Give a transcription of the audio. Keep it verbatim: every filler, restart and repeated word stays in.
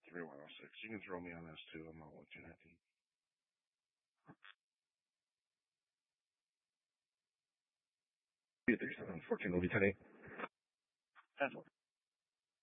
three one oh six. You can throw me on this too. I'm not watching that team. three seven fourteen will be ten eight. ten four.